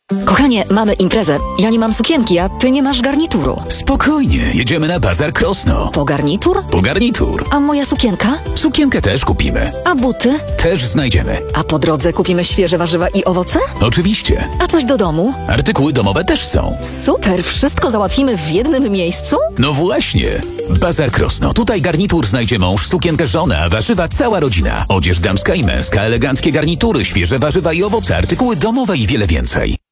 Kochanie, mamy imprezę. Ja nie mam sukienki, a ty nie masz garnituru. Spokojnie, jedziemy na Bazar Krosno. Po garnitur? Po garnitur. A moja sukienka? Sukienkę też kupimy. A buty? Też znajdziemy. A po drodze kupimy świeże warzywa i owoce? Oczywiście. A coś do domu? Artykuły domowe też są. Super, wszystko załatwimy w jednym miejscu? No właśnie. Bazar Krosno. Tutaj garnitur znajdzie mąż, sukienkę żona, a warzywa cała rodzina. Odzież damska i męska, eleganckie garnitury, świeże warzywa i owoce, artykuły domowe i wiele więcej.